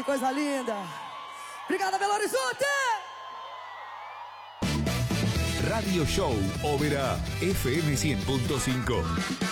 Que coisa linda. Obrigada, Belo Horizonte. Radio Show Ópera FM 100.5.